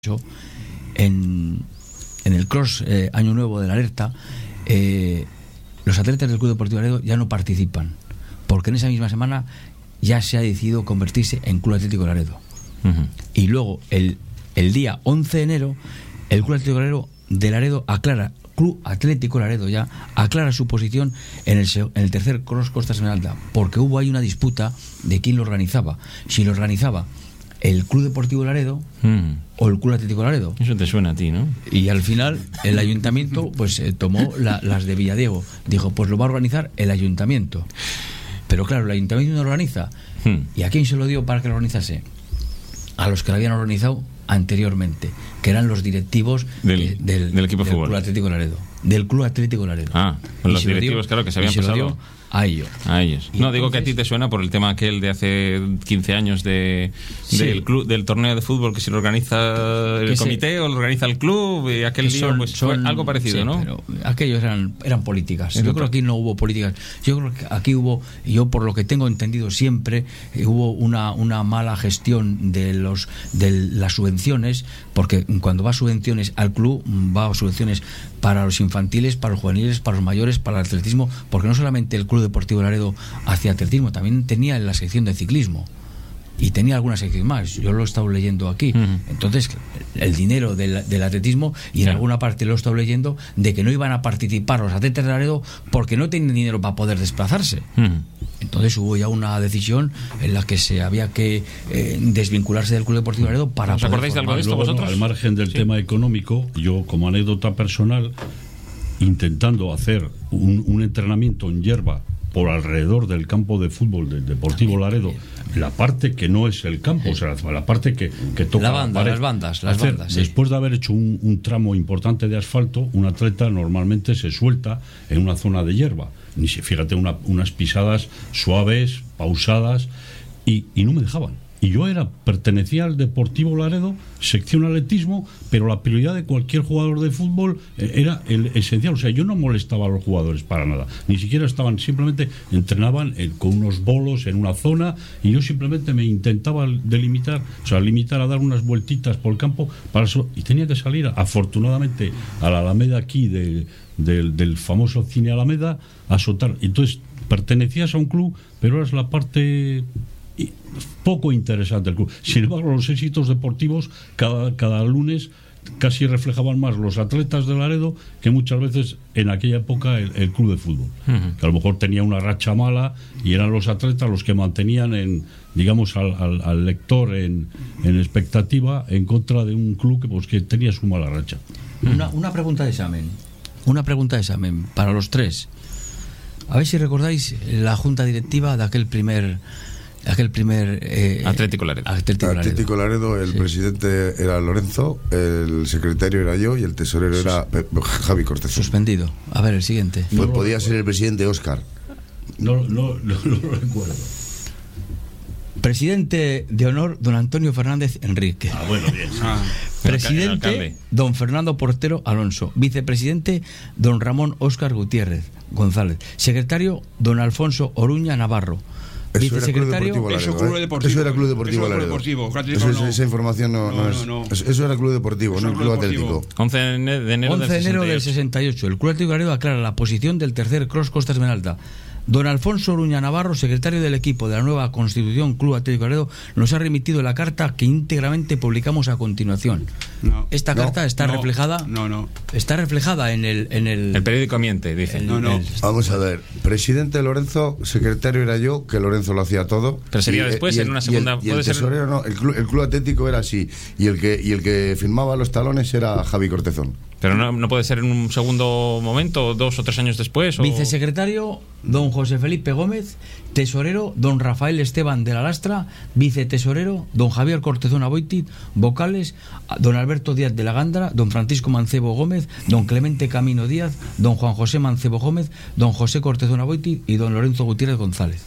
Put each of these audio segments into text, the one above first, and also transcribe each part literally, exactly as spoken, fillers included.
En, en el cross eh, Año Nuevo de la Alerta, eh, los atletas del Club Deportivo Laredo ya no participan, porque en esa misma semana ya se ha decidido convertirse en Club Atlético Laredo. Uh-huh. Y luego, el, el día once de enero, el Club Atlético Laredo de Laredo aclara, Club Atlético Laredo ya aclara su posición en el, en el tercer cross Costa Esmeralda, porque hubo ahí una disputa de quién lo organizaba. Si lo organizaba el Club Deportivo Laredo mm. o el Club Atlético Laredo. Eso te suena a ti, ¿no? Y al final el ayuntamiento pues eh, tomó la, las de Villadiego. Dijo, pues lo va a organizar el ayuntamiento. Pero claro, el ayuntamiento no lo organiza. Mm. ¿Y a quién se lo dio para que lo organizase? A los que lo habían organizado anteriormente, que eran los directivos del, eh, del, del equipo de del fútbol. Club Atlético Laredo. Del Club Atlético Laredo. Ah, con los directivos, dio, claro, que se habían pasado a ellos. A ellos. Y no, entonces, digo que a ti te suena por el tema aquel de hace quince años de, sí. del club, del torneo de fútbol, que si lo organiza el comité se, o lo organiza el club, y aquel lío, son, pues son, fue algo parecido, sí, ¿no? Pero aquellos eran, eran políticas. Yo creo que aquí no hubo políticas. Yo creo que aquí hubo, yo por lo que tengo entendido siempre, eh, hubo una, una mala gestión de los de las subvenciones, porque cuando va subvenciones al club, va a subvenciones para los infantiles, para los juveniles, para los mayores, para el atletismo, porque no solamente el Club Deportivo Laredo hacía atletismo, también tenía la sección de ciclismo y tenía alguna sección más. Yo lo he estado leyendo aquí. Uh-huh. Entonces, el dinero del, del atletismo, y en claro. alguna parte lo he estado leyendo, de que no iban a participar los atletas de Laredo porque no tenían dinero para poder desplazarse. Uh-huh. Entonces hubo ya una decisión en la que se había que eh, desvincularse del Club Deportivo Laredo para ¿Os acordáis de algo de esto luego, vosotros? Al margen del sí. tema económico, yo como anécdota personal, intentando hacer un, un entrenamiento en hierba por alrededor del campo de fútbol del Deportivo Laredo, la parte que no es el campo, o sea, la parte que, que toca la banda, la pared, las bandas, las hacer, bandas sí. Después de haber hecho un, un tramo importante de asfalto, un atleta normalmente se suelta en una zona de hierba. Ni si, fíjate, una, unas pisadas suaves, pausadas, y, y no me dejaban. Y yo era, pertenecía al Deportivo Laredo, sección atletismo, pero la prioridad de cualquier jugador de fútbol era el esencial. O sea, yo no molestaba a los jugadores para nada. Ni siquiera estaban, simplemente entrenaban eh, con unos bolos en una zona, y yo simplemente me intentaba delimitar, o sea, limitar a dar unas vueltitas por el campo para eso, y tenía que salir, afortunadamente, a la Alameda aquí de, de, del famoso Cine Alameda a soltar. Entonces, pertenecías a un club, pero eras la parte poco interesante del club. Sin embargo, los éxitos deportivos cada, cada lunes casi reflejaban más los atletas de Laredo que muchas veces en aquella época el, el club de fútbol. Uh-huh. Que a lo mejor tenía una racha mala y eran los atletas los que mantenían en, digamos, al, al, al lector en, en expectativa en contra de un club que, pues, que tenía su mala racha. Una, una pregunta de examen. Una pregunta de examen para los tres. A ver si recordáis la junta directiva de aquel primer aquel primer eh, Atlético Laredo. Atlético Laredo, Atlético Laredo el sí. presidente era Lorenzo, el secretario era yo y el tesorero Sus... era Javi Cortés. Suspendido. A ver, el siguiente. Pues no, podía ser el presidente Óscar. No, no, no, no lo recuerdo. Presidente de honor, don Antonio Fernández Enrique. Ah, bueno, bien. Ah. Presidente, don Fernando Portero Alonso. Vicepresidente, don Ramón Óscar Gutiérrez González. Secretario, don Alfonso Oruña Navarro. Eso Vicesecretario, era Club Deportivo Laredo. Eso, Club Deportivo, eso era Club Deportivo Laredo. Deportivo, eso, no. Esa información no, no, no es. No, no. Eso era Club Deportivo, eso no el Club Atlético. once de enero, once de enero del sesenta y ocho. El Club Atlético Laredo aclara la posición del tercer cross Costa Esmeralda. Don Alfonso Oruña Navarro, secretario del equipo de la nueva Constitución Club Atlético Laredo, nos ha remitido la carta que íntegramente publicamos a continuación. No, Esta no, carta está no, reflejada no, no. Está reflejada en el en el, el periódico Ambiente, dice. El, no, no. El, Vamos a ver, presidente Lorenzo, secretario era yo, que Lorenzo lo hacía todo. Pero sería y, después y el, en una segunda. Y el, y el tesorero ser... no, el club, el club Atlético era así, y el que y el que firmaba los talones era Javi Cortezón. Pero no, no puede ser en un segundo momento, dos o tres años después. O... Vicesecretario, don José Felipe Gómez. Tesorero, don Rafael Esteban de la Lastra. Vicetesorero, don Javier Cortezón Aboitit. Vocales, don Alberto Díaz de la Gándara, don Francisco Mancebo Gómez, don Clemente Camino Díaz, don Juan José Mancebo Gómez, don José Cortezón Aboitit y don Lorenzo Gutiérrez González.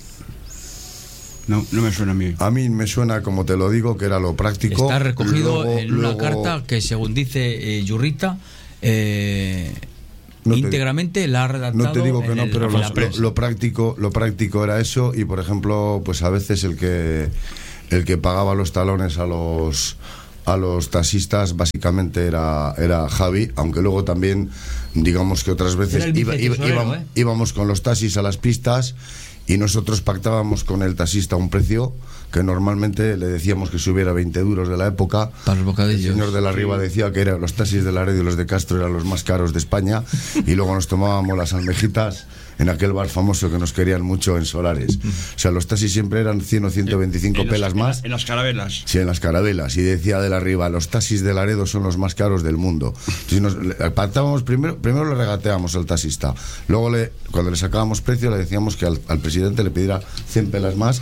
No, no me suena a mí. A mí me suena, como te lo digo, que era lo práctico. Está recogido luego, en una luego... carta que, según dice eh, Yurrita, eh, no íntegramente te, la ha redactado. No te digo que en no, el, pero lo, lo, lo práctico, lo práctico era eso. Y por ejemplo, pues a veces el que el que pagaba los talones a los a los taxistas básicamente era, era Javi, aunque luego también, digamos que otras veces iba, iba, íbamos, ¿eh? íbamos con los taxis a las pistas y nosotros pactábamos con el taxista un precio que normalmente le decíamos que subiera veinte duros de la época. Para los bocadillos. El señor de la Riva decía que eran los taxis de Laredo y los de Castro eran los más caros de España, y luego nos tomábamos las almejitas en aquel bar famoso que nos querían mucho en Solares. O sea, los taxis siempre eran cien o ciento veinticinco en, en pelas las, más. En, en las carabelas. Sí, en las carabelas. Y decía de la Riva, los taxis de Laredo son los más caros del mundo. Entonces nos pactábamos, primero, primero le regateábamos al taxista. Luego, le, cuando le sacábamos precio, le decíamos que al, al presidente le pidiera cien pelas más,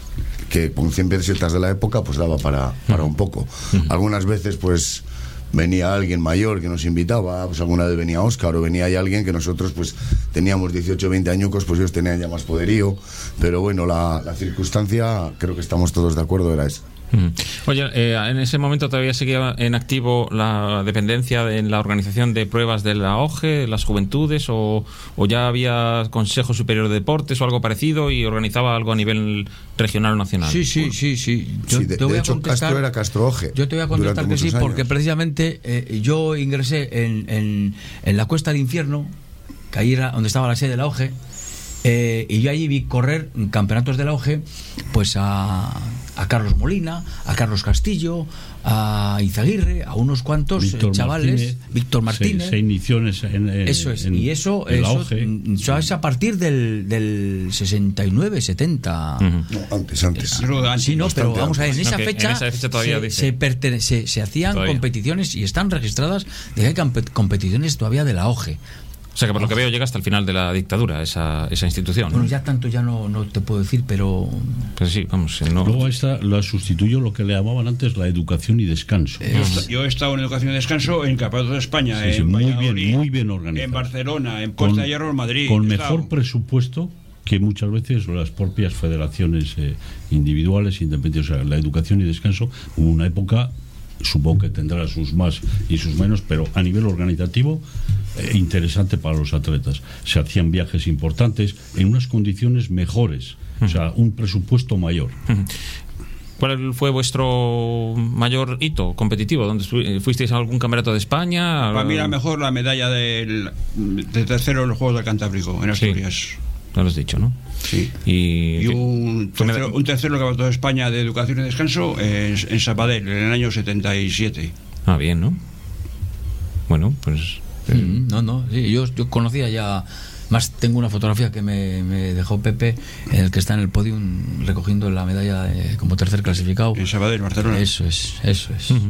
que con cien pesetas de la época pues daba para, para un poco. Algunas veces pues venía alguien mayor que nos invitaba, pues alguna vez venía Óscar o venía ahí alguien que nosotros pues teníamos dieciocho o veinte añucos, pues ellos tenían ya más poderío, pero bueno, la, la circunstancia, creo que estamos todos de acuerdo, era esa. Oye, eh, en ese momento todavía seguía en activo la dependencia en la organización de pruebas de la O G E, las juventudes, o, o ya había Consejo Superior de Deportes o algo parecido y organizaba algo a nivel regional o nacional. Sí, sí, sí, sí. Yo sí, de, te voy de a hecho, contestar, Castro era Castro O G E. Yo te voy a contestar que sí, años. porque precisamente eh, yo ingresé en, en, en la Cuesta del Infierno, que ahí era donde estaba la sede de la O G E, eh, y yo allí vi correr campeonatos de la O G E, pues a, a Carlos Molina, a Carlos Castillo, a Izaguirre, a unos cuantos Víctor chavales, Martínez, Víctor Martínez. Se, se inició en, en, en eso es, en, y eso, en eso, la O G E. eso es a partir del, del sesenta y nueve, setenta. Uh-huh. No, antes, antes. Sí, no, pero vamos a ver, en esa okay, fecha, en esa fecha todavía se, dice. se, pertene- se, se hacían todavía competiciones y están registradas de que hay campe- competiciones todavía de la O G E. O sea que por lo que veo llega hasta el final de la dictadura esa, esa institución. Bueno, ¿no? ya tanto ya no, no te puedo decir, pero... Pues sí, vamos, no... Luego a esta la sustituyó lo que le llamaban antes la educación y descanso. Eh, yo he estado en educación y descanso en Campeonato de España, sí, sí, en muy Valladolid, bien, muy bien organizado. en Barcelona, en Puerta de Hierro, en Madrid. Con mejor presupuesto que muchas veces las propias federaciones eh, individuales, independientes. O sea, la educación y descanso hubo una época, supongo que tendrá sus más y sus menos, pero a nivel organizativo eh, interesante para los atletas. Se hacían viajes importantes en unas condiciones mejores, o sea, un presupuesto mayor. ¿Cuál fue vuestro mayor hito competitivo? ¿Dónde fuisteis a algún campeonato de España? Para mí era mejor la medalla del, de tercero en los Juegos del Cantábrico, en Asturias. Sí, lo has dicho, ¿no? Sí. Y, y un, tercero, un tercero campeonato de España de educación y descanso en, en Sabadell, en el año setenta y siete. Ah, bien, ¿no? Bueno, pues... Eh. Mm, no, no, sí, yo, yo conocía ya... Más tengo una fotografía que me, me dejó Pepe, en el que está en el podio recogiendo la medalla de, como tercer clasificado. En Sabadell, Barcelona. Eso es, eso es. Uh-huh.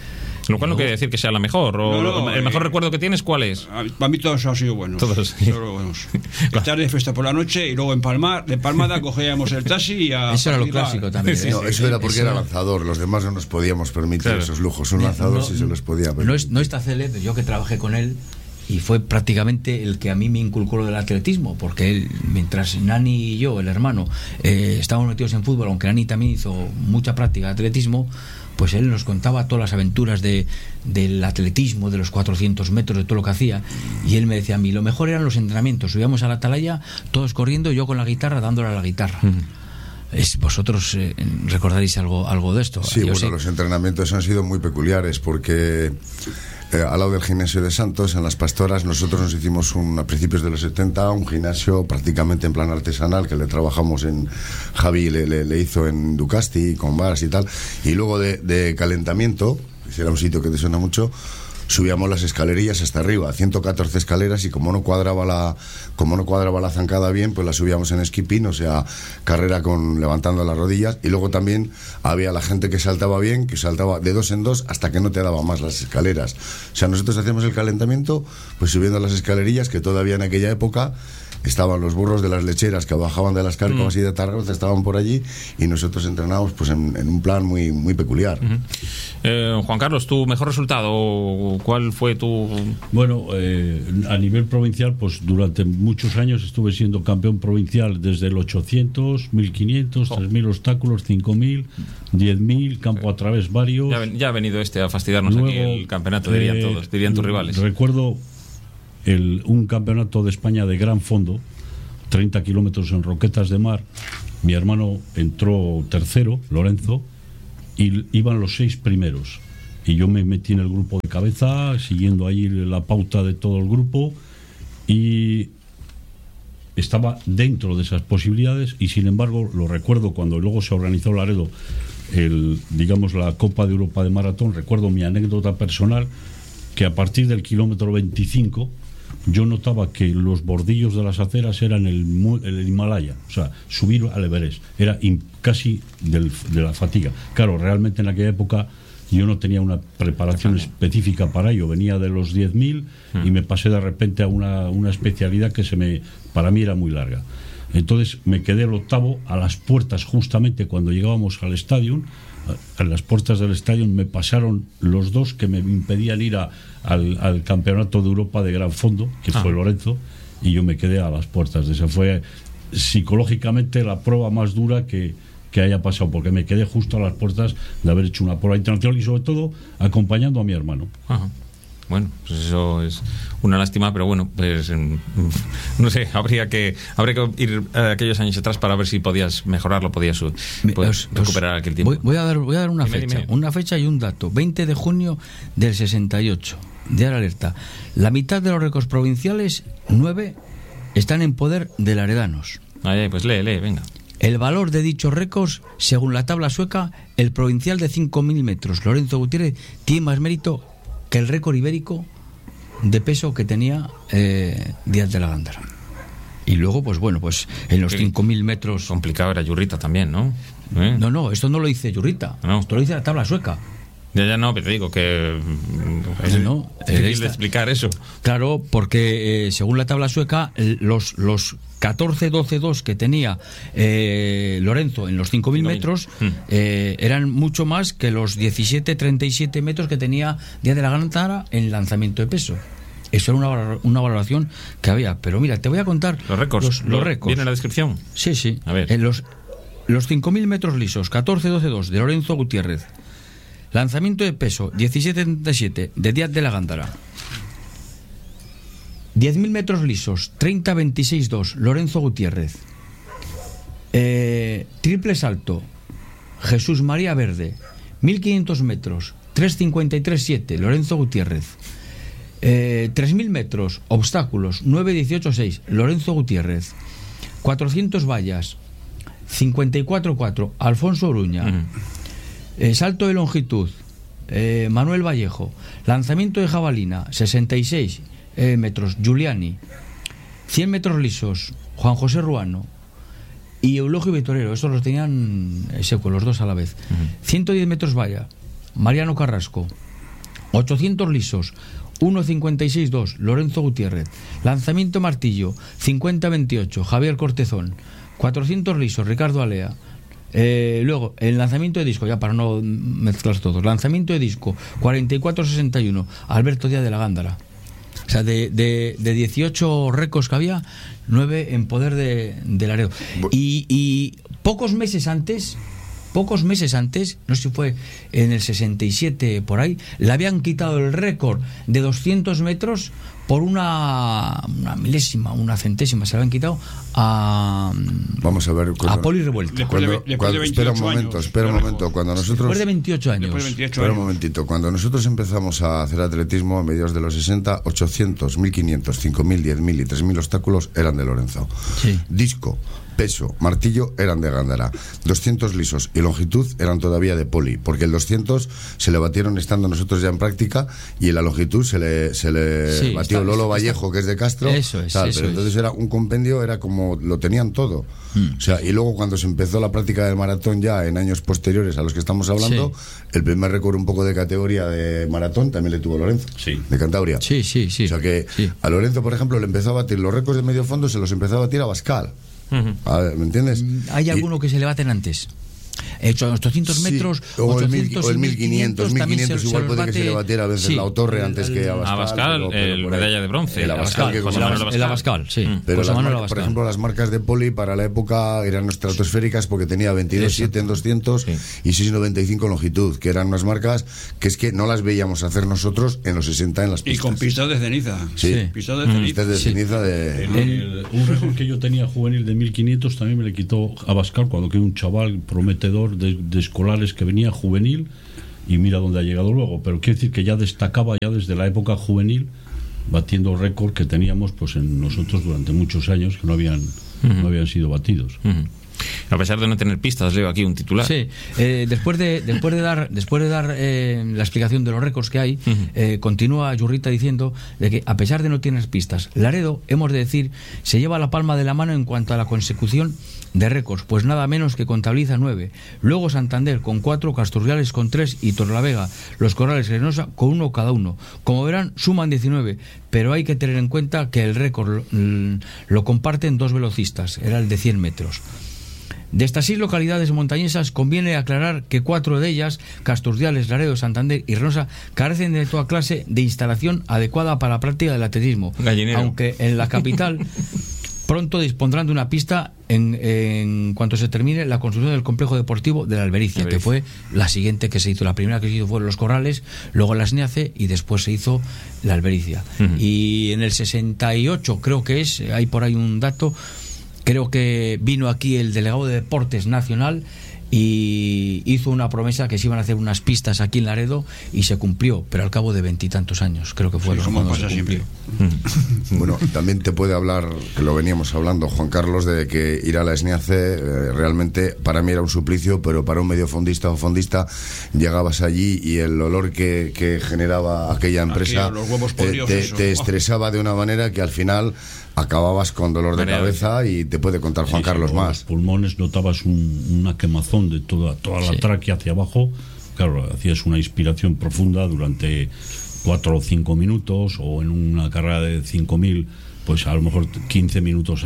Lo cual no quiere decir que sea la mejor. O no, no, ¿El mejor eh, recuerdo que tienes cuál es? Para mí todos han sido buenos. Todos, sí. Todos buenos. Estar de fiesta por la noche y luego en Palmar, de Palmada cogíamos el taxi y a... Eso era lo clásico también. ¿eh? No, eso era porque eso era lanzador. Los demás no nos podíamos permitir claro. esos lujos. Un lanzador no, sí se los podía permitir. No, es, no está Cele, yo que trabajé con él, y fue prácticamente el que a mí me inculcó lo del atletismo, porque él, mientras Nani y yo, el hermano, eh, estábamos metidos en fútbol, aunque Nani también hizo mucha práctica de atletismo, pues él nos contaba todas las aventuras de, del atletismo, de los cuatrocientos metros, de todo lo que hacía, y él me decía a mí, lo mejor eran los entrenamientos, subíamos a la atalaya, todos corriendo, y yo con la guitarra, dándole a la guitarra. Mm. Es, vosotros eh, recordaréis algo, algo de esto. Sí, yo bueno, sé. Los entrenamientos han sido muy peculiares, porque... Eh, al lado del gimnasio de Santos, en Las Pastoras, nosotros nos hicimos un, a principios de los setenta un gimnasio prácticamente en plan artesanal, que le trabajamos en Javi, le, le, le hizo en Ducasti, con bares y tal, y luego de, de calentamiento, que era un sitio que te suena mucho, subíamos las escalerillas hasta arriba, ciento catorce escaleras, y como no cuadraba la como no cuadraba la zancada bien, pues la subíamos en skipping, o sea, carrera con levantando las rodillas, y luego también había la gente que saltaba bien, que saltaba de dos en dos hasta que no te daba más las escaleras. O sea, nosotros hacíamos el calentamiento pues subiendo las escalerillas, que todavía en aquella época estaban los burros de las lecheras que bajaban de las Cárcavas mm. y de Tarragona, estaban por allí, y nosotros entrenábamos pues en, en un plan muy muy peculiar. Uh-huh. eh, Juan Carlos, ¿tu mejor resultado? ¿Cuál fue tu...? Bueno, eh, a nivel provincial, pues durante muchos años estuve siendo campeón provincial, desde el ochocientos, mil quinientos, oh. tres mil obstáculos, cinco mil, diez mil, campo a través varios. Ya, ya ha venido este a fastidiarnos. Luego, aquí el campeonato, dirían eh, todos, dirían tus rivales. Recuerdo El, un campeonato de España de gran fondo, treinta kilómetros en Roquetas de Mar. Mi hermano entró tercero, Lorenzo, y iban los seis primeros. y yo me metí en el grupo de cabeza, siguiendo ahí la pauta de todo el grupo, y estaba dentro de esas posibilidades. Y sin embargo, lo recuerdo cuando luego se organizó Laredo, el, digamos, la Copa de Europa de Maratón, recuerdo mi anécdota personal, que a partir del kilómetro veinticinco yo notaba que los bordillos de las aceras eran el, el Himalaya, o sea, subir al Everest era in, casi del, de la fatiga. Claro, realmente en aquella época yo no tenía una preparación específica para ello, venía de los diez mil y me pasé de repente a una, una especialidad que se me, para mí era muy larga. Entonces me quedé el octavo a las puertas, justamente cuando llegábamos al estadio. A las puertas del estadio me pasaron los dos que me impedían ir a, al, al campeonato de Europa de gran fondo, que ah. fue Lorenzo, y yo me quedé a las puertas de esa. Fue psicológicamente la prueba más dura que, que haya pasado, porque me quedé justo a las puertas de haber hecho una prueba internacional y sobre todo acompañando a mi hermano. Ajá. Bueno, pues eso es una lástima, pero bueno, pues no sé, habría que habría que ir a aquellos años atrás para ver si podías mejorarlo, podías pues, recuperar aquel tiempo. Voy, voy a dar voy a dar una dime, fecha, dime. una fecha y un dato. veinte de junio del sesenta y ocho. De la alerta. La mitad de los récords provinciales, nueve, están en poder de laredanos. Ay, pues lee, lee, venga. El valor de dichos récords, según la tabla sueca, el provincial de cinco mil metros, Lorenzo Gutiérrez, tiene más mérito que el récord ibérico de peso que tenía eh, Díaz de la Gándara. Y luego, pues bueno, pues en los cinco mil metros... Complicado era Yurrita también, ¿no? ¿Eh? No, no, esto no lo dice Yurrita, no. Esto lo dice la tabla sueca. Ya, ya no, pero te digo que es no, difícil esta, de explicar eso. Claro, porque eh, según la tabla sueca, los, los catorce doce dos que tenía eh, Lorenzo en los cinco mil metros eh, eran mucho más que los diecisiete treinta y siete metros que tenía Díaz de la Gándara en lanzamiento de peso. Eso era una, una valoración que había. Pero mira, te voy a contar los récords. Los, los récords. ¿Viene en la descripción? Sí, sí. A ver. En los, los cinco mil metros lisos, catorce doce dos de Lorenzo Gutiérrez. Lanzamiento de peso, diecisiete treinta y siete de Díaz de la Gándara. diez mil metros lisos, treinta veintiséis dos, Lorenzo Gutiérrez. Eh, triple salto, Jesús María Verde. mil quinientos metros, tres cincuenta y tres siete, Lorenzo Gutiérrez. Eh, tres mil metros, obstáculos, nueve dieciocho seis, Lorenzo Gutiérrez. cuatrocientos vallas, cincuenta y cuatro cuatro, Alfonso Oruña. Uh-huh. Eh, salto de longitud, eh, Manuel Vallejo. Lanzamiento de jabalina, sesenta y seis eh, metros, Giuliani. cien metros lisos, Juan José Ruano. Y Eulogio Vitorero, estos los tenían seco, los dos a la vez. Uh-huh. ciento diez metros valla, Mariano Carrasco. ochocientos lisos, uno cincuenta y seis dos, Lorenzo Gutiérrez. Lanzamiento martillo, cincuenta veintiocho, Javier Cortezón. cuatrocientos lisos, Ricardo Alea. Eh, luego, el lanzamiento de disco, ya para no mezclar todos, lanzamiento de disco, cuarenta y cuatro sesenta y uno, Alberto Díaz de la Gándara. O sea, de, de, de dieciocho récords que había, nueve en poder de, de Laredo. Y, y pocos meses antes, pocos meses antes, no sé si fue en el sesenta y siete por ahí, le habían quitado el récord de doscientos metros por una, una milésima, una centésima, se lo habían quitado a... Vamos a ver... Cuando, a Poli Revuelta. Cuando, Después de, cuando, de espera un momento, años, espera un momento. Cuando nosotros... Después de veintiocho años. Después de veintiocho espera años. un momentito. Cuando nosotros empezamos a hacer atletismo a mediados de los sesenta, ochocientos, mil quinientos, cinco mil, diez mil y tres mil obstáculos eran de Lorenzo. Sí. Disco, peso, martillo eran de Gándara. doscientos lisos y longitud eran todavía de Poli, porque el doscientos se le batieron estando nosotros ya en práctica, y en la longitud se le, se le sí, batió está, Lolo está, Vallejo, que es de Castro. Eso es, tal, eso pero es. entonces era un compendio, era como lo tenían todo. Mm. O sea, y luego cuando se empezó la práctica del maratón ya en años posteriores a los que estamos hablando, sí. el primer récord un poco de categoría de maratón también le tuvo Lorenzo, sí. de Cantabria. Sí, sí, sí. O sea que sí. a Lorenzo, por ejemplo, le empezó a batir los récords de medio fondo, se los empezó a batir a Bascal. Uh-huh. A ver, ¿me entiendes? Hay y, alguno que se le baten antes. Hecho ochocientos sí, metros, o el, ochocientos, mil, o el mil quinientos, mil quinientos se, igual se puede bate, que se le batiera a veces sí, la Torre el, antes el, que a Bascal. Abascal, pero, pero el medalla de bronce. El Abascal, que José como- Manuel el Abascal, sí. Mm. Pero José las Manuel marcas, por Abascal. ejemplo, las marcas de Poli para la época eran estratosféricas porque tenía veintidós siete en doscientos Sí. y seis noventa y cinco en longitud, que eran unas marcas que es que no las veíamos hacer nosotros en los sesenta en las Y pistas. con pistas de ceniza. Sí. Sí. Pistas de ceniza. Pistas de Sí. ceniza de... El- el- un récord que yo tenía juvenil de mil quinientos también me le quitó Abascal cuando quedé un chaval prometedor de, de escolares que venía juvenil, y mira dónde ha llegado luego. Pero quiero decir que ya destacaba ya desde la época juvenil, batiendo récords que teníamos pues en nosotros durante muchos años que no habían, uh-huh. no habían sido batidos. Uh-huh. A pesar de no tener pistas, leo aquí un titular. Sí, eh, después de después de dar después de dar eh, la explicación de los récords que hay, uh-huh. eh, continúa Yurrita diciendo de que a pesar de no tener pistas, Laredo, hemos de decir, se lleva la palma de la mano en cuanto a la consecución de récords, pues nada menos que contabiliza nueve. Luego Santander con cuatro, Casturriales con tres y Torrelavega, Los Corrales y Reynosa con uno cada uno. Como verán, suman diecinueve, pero hay que tener en cuenta que el récord lo, lo comparten dos velocistas, era el de cien metros. De estas seis localidades montañesas conviene aclarar que cuatro de ellas, Casturdiales, Laredo, Santander y Reynosa, carecen de toda clase de instalación adecuada para la práctica del atletismo. Gallinero. Aunque en la capital pronto dispondrán de una pista en, en cuanto se termine la construcción del complejo deportivo de la Albericia, Albericia, que fue la siguiente que se hizo. La primera que se hizo fue Los Corrales, luego la Sniace y después se hizo la Albericia. Uh-huh. Y en el sesenta y ocho, creo que es, hay por ahí un dato, creo que vino aquí el delegado de Deportes Nacional y hizo una promesa que se iban a hacer unas pistas aquí en Laredo y se cumplió, pero al cabo de veintitantos años, creo que fue sí, lo como pasa siempre. Bueno, también te puede hablar, que lo veníamos hablando, Juan Carlos, de que ir a la Sniace eh, realmente para mí era un suplicio, pero para un mediofondista o fondista llegabas allí y el olor que, que generaba aquella empresa Aquí, los huevos podridos, te, eso. te estresaba de una manera que al final acababas con dolor de cabeza y te puede contar Juan sí, Carlos sí, más. Los pulmones notabas un, una quemazón de toda, toda la sí. tráquea hacia abajo. Claro, hacías una inspiración profunda durante cuatro o cinco minutos, o en una carrera de cinco mil, pues a lo mejor quince minutos.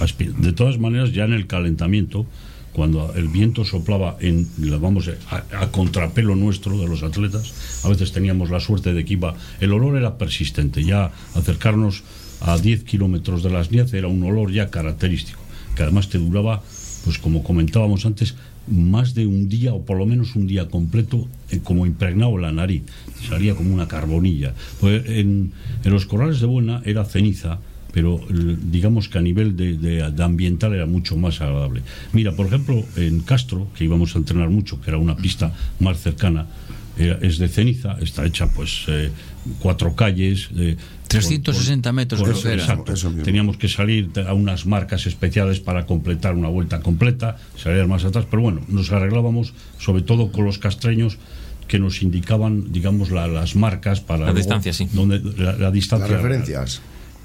De todas maneras, ya en el calentamiento, cuando el viento soplaba en, vamos, a, a contrapelo nuestro de los atletas, a veces teníamos la suerte de que iba, el olor era persistente, ya acercarnos a diez kilómetros de la Sniace era un olor ya característico, que además te duraba, pues como comentábamos antes, más de un día, o por lo menos un día completo, eh, como impregnado en la nariz, salía como una carbonilla. Pues en, en Los Corrales de Buena era ceniza, pero digamos que a nivel de, de, de ambiental era mucho más agradable. Mira, por ejemplo, en Castro, que íbamos a entrenar mucho, que era una pista más cercana, eh, es de ceniza, está hecha pues eh, cuatro calles, eh, trescientos sesenta metros, por, creo que era. Exacto. Teníamos que salir a unas marcas especiales para completar una vuelta completa, salir más atrás, pero bueno, nos arreglábamos sobre todo con los castreños, que nos indicaban, digamos, la, las marcas para la distancia, sí. Donde la, la distancia. Las referencias.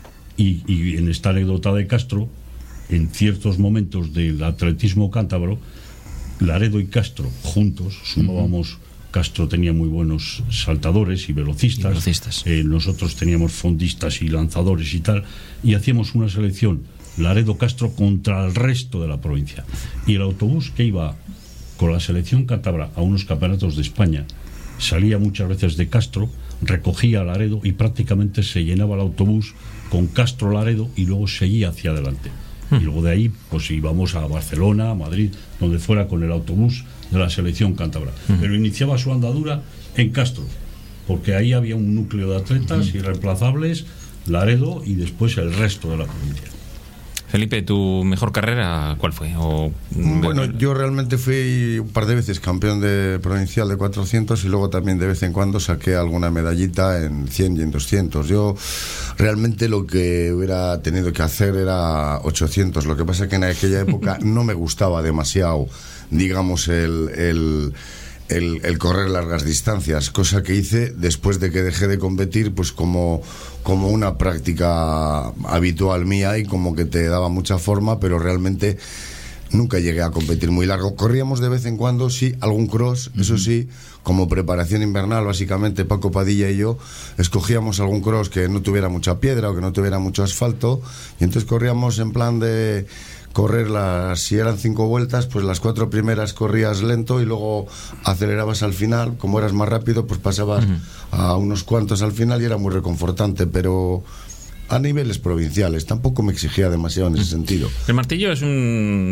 Y, y en esta anécdota de Castro, en ciertos momentos del atletismo cántabro, Laredo y Castro juntos sumábamos. Uh-huh. Castro tenía muy buenos saltadores y velocistas, y velocistas. Eh, nosotros teníamos fondistas y lanzadores y tal, y hacíamos una selección Laredo-Castro contra el resto de la provincia, y el autobús que iba con la selección cántabra a unos campeonatos de España salía muchas veces de Castro, recogía a Laredo y prácticamente se llenaba el autobús con Castro-Laredo y luego seguía hacia adelante. Y luego de ahí pues íbamos a Barcelona, a Madrid, donde fuera, con el autobús de la selección cántabra. Uh-huh. Pero iniciaba su andadura en Castro, porque ahí había un núcleo de atletas uh-huh. irreemplazables, Laredo y después el resto de la provincia. Felipe, ¿tu mejor carrera cuál fue? O... Bueno, yo realmente fui un par de veces campeón de provincial de cuatrocientos y luego también de vez en cuando saqué alguna medallita en cien y en doscientos. Yo realmente lo que hubiera tenido que hacer era ochocientos. Lo que pasa es que en aquella época no me gustaba demasiado, digamos, el... el El, el correr largas distancias, cosa que hice después de que dejé de competir, pues como, como una práctica habitual mía y como que te daba mucha forma, pero realmente nunca llegué a competir muy largo. Corríamos de vez en cuando, sí, algún cross, uh-huh. eso sí, como preparación invernal, básicamente Paco Padilla y yo escogíamos algún cross que no tuviera mucha piedra o que no tuviera mucho asfalto, y entonces corríamos en plan de correr las, si eran cinco vueltas, pues las cuatro primeras corrías lento y luego acelerabas al final. Como eras más rápido, pues pasabas uh-huh. a unos cuantos al final y era muy reconfortante, pero a niveles provinciales tampoco me exigía demasiado en ese sentido. El martillo es un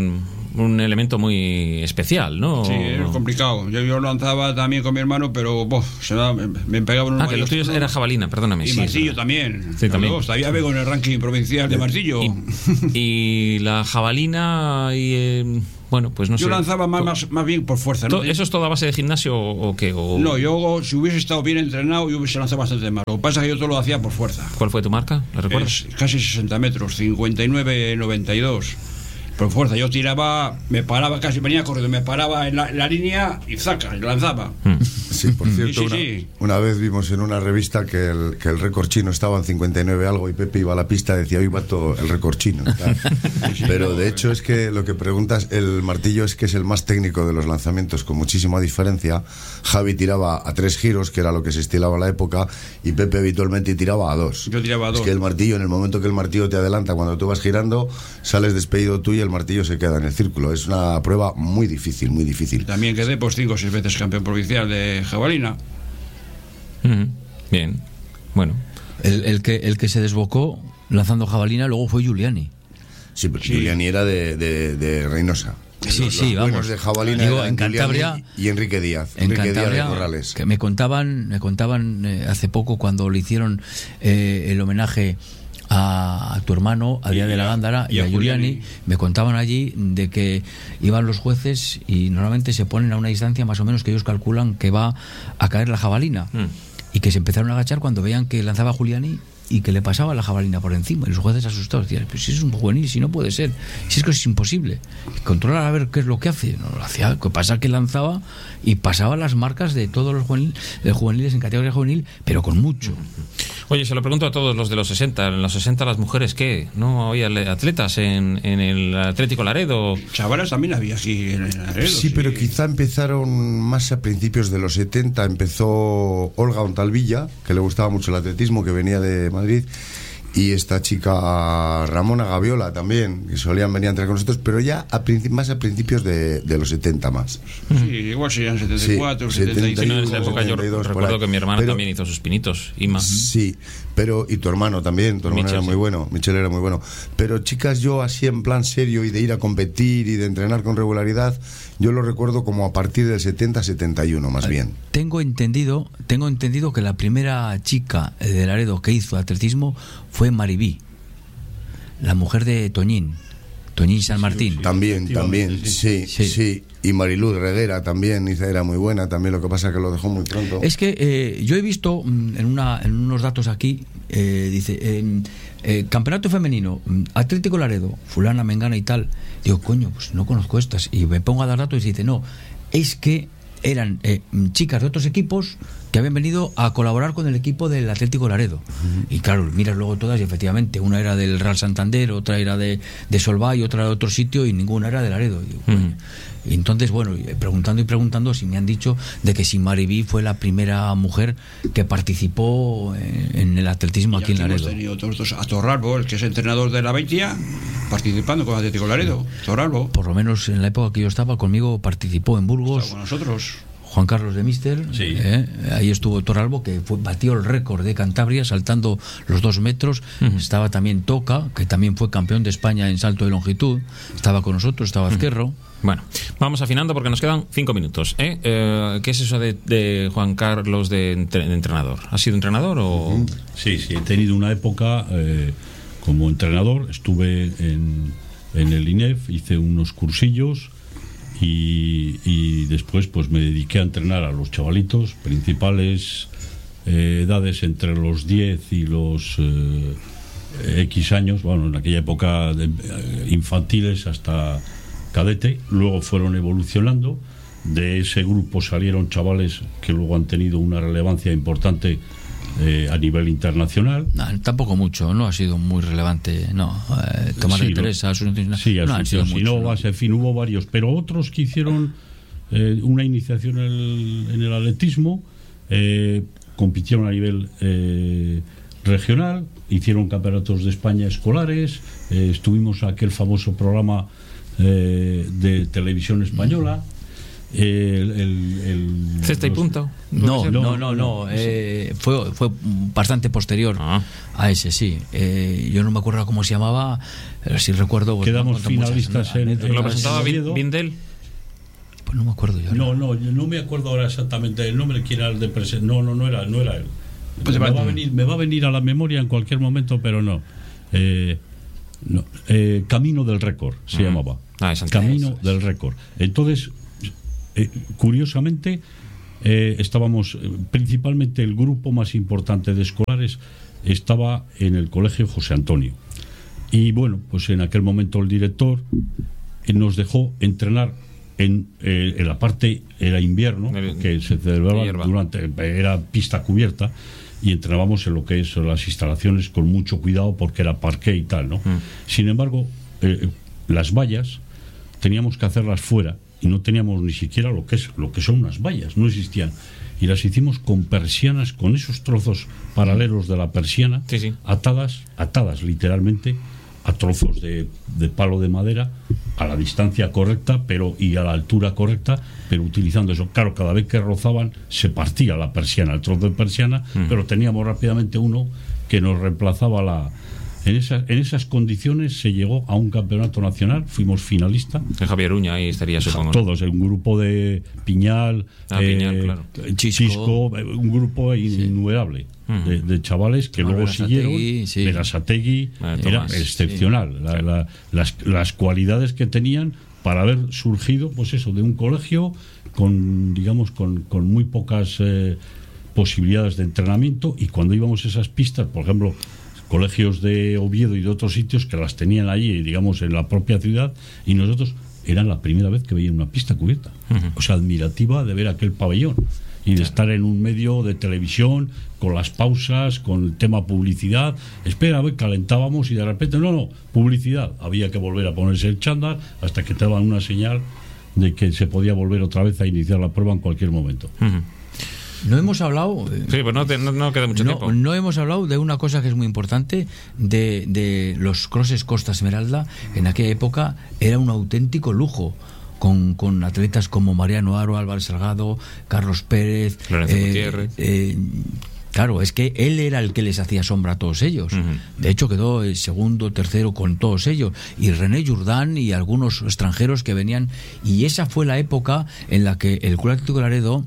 un elemento muy especial, ¿no? Sí, es complicado. Yo, yo lanzaba también con mi hermano, pero bof, se me, me pegaba en un Ah, que lo tuyo era jabalina, perdóname. Y sí, martillo sí. también. Sí, también. Dos, todavía veo en el ranking provincial de martillo. Y, y la jabalina y... Eh, bueno, pues no yo sé. lanzaba más, más, más bien por fuerza, ¿no? ¿Eso es toda base de gimnasio o qué? O... No, yo si hubiese estado bien entrenado, yo hubiese lanzado bastante más. Lo que pasa es que yo todo lo hacía por fuerza. ¿Cuál fue tu marca? ¿La recuerdas? Es casi sesenta metros, cincuenta y nueve noventa y dos. Por fuerza, yo tiraba, me paraba, casi venía corriendo, me paraba en la, en la línea y zaca, y lanzaba. Sí, por cierto, Sí, sí, una, sí. una vez vimos en una revista que el, que el récord chino estaba en cincuenta y nueve algo y Pepe iba a la pista y decía, hoy va todo el récord chino. Claro. Pero de hecho es que lo que preguntas, el martillo es que es el más técnico de los lanzamientos, con muchísima diferencia. Javi tiraba a tres giros, que era lo que se estilaba en la época, y Pepe habitualmente tiraba a dos. Yo tiraba a dos. Es que el martillo, en el momento que el martillo te adelanta, cuando tú vas girando, sales despedido tú y el martillo se queda en el círculo. Es una prueba muy difícil, muy difícil. También quedé pues cinco o seis veces campeón provincial de jabalina. Mm-hmm. Bien, bueno. El, el, que, el que se desbocó lanzando jabalina luego fue Giuliani. Sí, pero Sí. Giuliani era de, de, de Reynosa. Sí, Los sí, buenos vamos. de jabalina Digo, eran en Cantabria- Giuliani y Enrique Díaz. En Enrique Díaz de Cantabria, Corrales. que me contaban, me contaban eh, hace poco cuando le hicieron eh, el homenaje a, a tu hermano, a Díaz Y de la a- Gándara y, y a a Giuliani, Giuliani. me contaban allí de que iban los jueces y normalmente se ponen a una distancia más o menos que ellos calculan que va a caer la jabalina. Mm. Y que se empezaron a agachar cuando veían que lanzaba Giuliani y que le pasaba la jabalina por encima. Y los jueces asustados decían, pues si es un juvenil, si no puede ser, si es que es imposible. Controlar a ver qué es lo que hace. No lo hacía, lo que pasa es que lanzaba y pasaba las marcas de todos los juvenil, de juveniles en categoría juvenil, pero con mucho. Oye, se lo pregunto a todos los de los sesenta. En los sesenta las mujeres, ¿qué? ¿No había atletas en, en el Atlético Laredo? Chavalas también había aquí en el Laredo. Sí, pero quizá empezaron más a principios de los setenta. Empezó Olga Ontalvilla, que le gustaba mucho el atletismo, que venía de Madrid, y esta chica Ramona Gaviola también, que solían venir a entrenar con nosotros, pero ya a princi- más a principios de, de los setenta más. Sí, igual serían setenta y cuatro, Sí, setenta y Sí, no, en cinco. esa época yo setenta y dos, por recuerdo ahí. que mi hermana Pero- también hizo sus pinitos, Ima. Sí, pero y tu hermano también, tu hermano Michel, era sí. muy bueno, Michel era muy bueno. Pero chicas, yo así en plan serio y de ir a competir y de entrenar con regularidad, yo lo recuerdo como a partir del setenta setenta y uno más bien. Tengo entendido, tengo entendido que la primera chica de Laredo que hizo atletismo fue Maribí, la mujer de Toñín, Toñín San Martín. También, también, sí, Sí. sí, Y Mariluz Reguera también, dice, era muy buena, también, lo que pasa es que lo dejó muy pronto. Es que eh, yo he visto mm, en, una, en unos datos aquí, eh, dice, eh, eh, campeonato femenino, mm, Atlético Laredo, fulana, mengana y tal. Digo, coño, pues no conozco estas. Y me pongo a dar datos y dice, no, es que eran eh, chicas de otros equipos que habían venido a colaborar con el equipo del Atlético Laredo. Uh-huh. Y claro, miras luego todas y efectivamente, una era del Real Santander, otra era de, de Solvay, otra de otro sitio y ninguna era de Laredo. Y digo, uh-huh. Y entonces, bueno, preguntando y preguntando, si me han dicho de que si Maribí fue la primera mujer que participó en, en el atletismo y aquí en Laredo. Hemos tenido todos dos, a Torralbo, el que es entrenador de la Beitia, participando con Atlético Laredo. Torralbo. Por lo menos en la época que yo estaba conmigo, participó en Burgos. Estaba con nosotros. Juan Carlos de Mister, sí. eh, ahí estuvo Torralbo, que fue, batió el récord de Cantabria saltando los dos metros. Uh-huh. Estaba también Toca, que también fue campeón de España en salto de longitud. Estaba con nosotros, estaba Azquerro. Uh-huh. Bueno, vamos afinando porque nos quedan cinco minutos. ¿eh? Eh, ¿Qué es eso de, de Juan Carlos de, entre, de entrenador? ¿Has sido entrenador o...? Sí, sí, he tenido una época eh, como entrenador. Estuve en, en el I N E F, hice unos cursillos y, y después pues me dediqué a entrenar a los chavalitos, principales eh, edades entre los diez y los eh, X años, bueno, en aquella época de, eh, infantiles hasta cadete. Luego fueron evolucionando. De ese grupo salieron chavales que luego han tenido una relevancia importante eh, a nivel internacional. No, tampoco mucho, no ha sido muy relevante, no. Eh, Tomás sí, de Teresa, no, Asunción, sí, no han sido mucho, no, en fin, hubo varios, pero otros que hicieron eh, una iniciación en el, en el atletismo, eh, compitieron a nivel eh, regional, hicieron campeonatos de España escolares, eh, estuvimos en aquel famoso programa Eh, de televisión española, el, el, el- ¿Cesta y los- punta? No, No, no, no, no, no. no. eh, fue, fue bastante posterior Ah. a ese, sí. Eh, yo no me acuerdo cómo se llamaba, pero sí recuerdo. pues, Quedamos me cuentan muchas finalistas en- anécdotas. en ¿Lo la presentaba Oviedo. Vin- Vindel? Pues no me acuerdo yo. No, no, yo no me acuerdo ahora exactamente el nombre, quién era el de presen- No, no, no era, no era él. Pues me, va- va a venir, me va a venir a la memoria en cualquier momento, pero no. Eh, no, eh, Camino del Récord se Mm. llamaba. Ah, es Santiago, Camino eso es. del Récord. Entonces, eh, curiosamente, eh, estábamos, eh, principalmente el grupo más importante de escolares estaba en el colegio José Antonio. Y bueno, pues en aquel momento el director eh, nos dejó entrenar en, eh, en la parte, era invierno, El- que se celebraba hierba. durante, era pista cubierta, y entrenábamos en lo que es las instalaciones con mucho cuidado porque era parqué y tal, ¿no? Mm. Sin embargo, eh, las vallas teníamos que hacerlas fuera y no teníamos ni siquiera lo que es lo que son unas vallas, no existían. Y las hicimos con persianas, con esos trozos paralelos de la persiana, Sí, sí. atadas, atadas literalmente a trozos de, de palo de madera a la distancia correcta pero y a la altura correcta, pero utilizando eso. Claro, cada vez que rozaban se partía la persiana, el trozo de persiana, Mm. pero teníamos rápidamente uno que nos reemplazaba la... En esas, en esas condiciones se llegó a un campeonato nacional, fuimos finalistas. En Javier Uña, ahí estaría, supongo. Todos, un grupo de Piñal, Ah, Piñal, claro. Chisco. Chisco, eh, un grupo innumerable Ujú. de, de chavales que Ah, luego Berasategui, siguieron. sí. Berasategui Ah, era Tomás, excepcional. La- la- las, las cualidades que tenían para haber surgido, pues eso, de un colegio con, digamos, con, con muy pocas eh, posibilidades de entrenamiento, y cuando íbamos a esas pistas, por ejemplo, colegios de Oviedo y de otros sitios que las tenían allí, digamos, en la propia ciudad, y nosotros era la primera vez que veía una pista cubierta. Ujú. O sea, admirativa de ver aquel pabellón y de estar en un medio de televisión con las pausas, con el tema publicidad. Espera, a ver, calentábamos y de repente, no, no, publicidad. Había que volver a ponerse el chándal hasta que te daban una señal de que se podía volver otra vez a iniciar la prueba en cualquier momento. Ujú. No hemos hablado. eh, Sí, pues no, te- no, no queda mucho no, tiempo. no hemos hablado de una cosa que es muy importante, de, de los crosses Costa Esmeralda. En aquella época era un auténtico lujo, con, con atletas como Mariano Aro, Álvaro Salgado, Carlos Pérez, Lorenzo Gutiérrez. eh, claro, es que él era el que les hacía sombra a todos ellos. Ujú. De hecho, quedó eh, segundo, tercero con todos ellos. Y René Jourdán y algunos extranjeros que venían. Y esa fue la época en la que el Club Atlético de Laredo,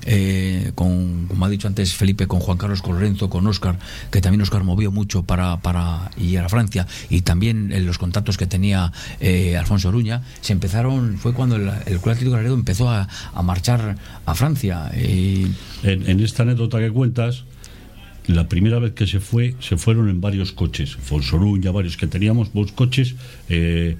eh, con, como ha dicho antes Felipe, con Juan Carlos, con Lorenzo, con Óscar, que también Óscar movió mucho para, para ir a Francia, y también en los contactos que tenía eh, Alfonso Oruña, se empezaron, fue cuando el, el Club Atlético de Laredo empezó a, a marchar a Francia. Y En, en esta anécdota que cuentas, la primera vez que se fue, se fueron en varios coches. Fonsoruña, varios que teníamos, dos coches. Eh,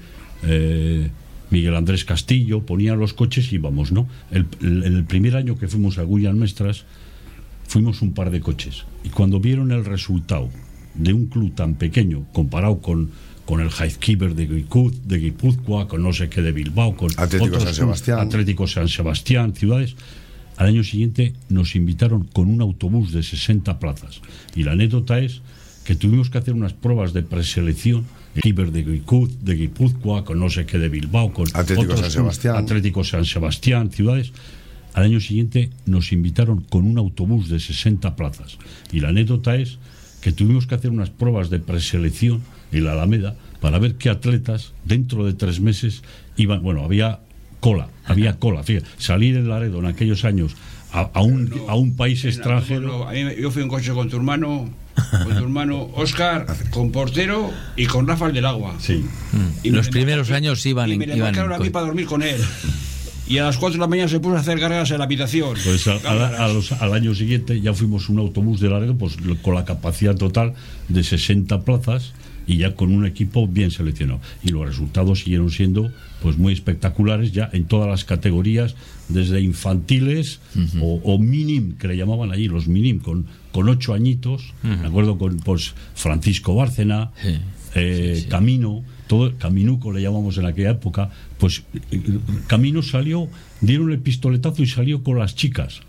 eh, Miguel Andrés Castillo ponía los coches y íbamos, ¿no? El, el, el primer año que fuimos a Guyán Mestras, fuimos un par de coches. Y cuando vieron el resultado de un club tan pequeño, comparado con, con el Jaizkibel de Guipuz- de Guipúzcoa, con no sé qué de Bilbao, con Atlético otros San Sebastián. clubes, Atlético San Sebastián, ciudades. Al año siguiente nos invitaron con un autobús de sesenta plazas. Y la anécdota es que tuvimos que hacer unas pruebas de preselección, el Kiber de Guipuz- de Guipúzcoa, con no sé qué de Bilbao, con Atlético otros San clubes, Sebastián. Atlético San Sebastián, ciudades. Al año siguiente nos invitaron con un autobús de sesenta plazas. Y la anécdota es que tuvimos que hacer unas pruebas de preselección en la Alameda para ver qué atletas dentro de tres meses iban. Bueno, había cola, había cola. Fíjate, salir en Laredo en aquellos años a, a un, a un país extranjero. No, a mí me- yo fui en coche con tu hermano, con tu hermano Óscar, con portero y con Rafael del Agua. Sí. Y me los le primeros embarcaron- años iban y en- me le iban embarcaron en a mí co- para dormir con él. Y a las cuatro de la mañana se puso a hacer cargas en la habitación. Pues a- a- a los- al año siguiente ya fuimos un autobús de Laredo, pues lo- con la capacidad total de sesenta plazas y ya con un equipo bien seleccionado. Y los resultados siguieron siendo pues muy espectaculares ya en todas las categorías, desde infantiles o, o minim, que le llamaban allí, los minim, con, con ocho añitos, me acuerdo con pues, Francisco Bárcena, Sí. eh, Sí, sí. Camino, todo Caminuco le llamamos en aquella época, pues eh, Camino salió, dieron el pistoletazo y salió con las chicas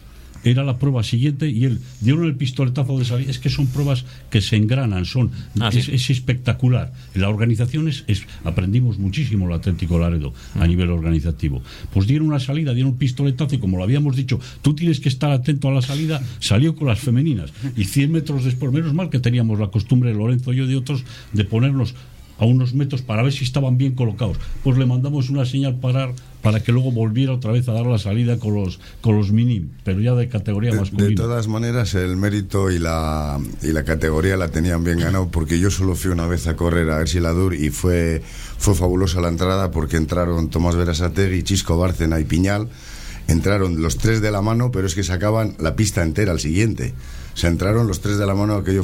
era la prueba siguiente y él dieron el pistoletazo de salida. Es que son pruebas que se engranan, son ah, es, sí. es espectacular. La organización es, es aprendimos muchísimo el Atlético Laredo a nivel organizativo. Pues dieron una salida, dieron un pistoletazo y como lo habíamos dicho, tú tienes que estar atento a la salida, salió con las femeninas y cien metros después, menos mal que teníamos la costumbre, Lorenzo y yo de otros, de ponernos a unos metros para ver si estaban bien colocados. Pues le mandamos una señal parar para que luego volviera otra vez a dar la salida con los con los mini, pero ya de categoría de, masculina. De todas maneras, el mérito y la y la categoría la tenían bien ganado, porque yo solo fui una vez a correr a Ersiladur y fue fue fabulosa la entrada, porque entraron Tomás Berasategui, Chisco Bárcena y Piñal. Entraron los tres de la mano, pero es que sacaban la pista entera al siguiente. Se entraron los tres de la mano, aquello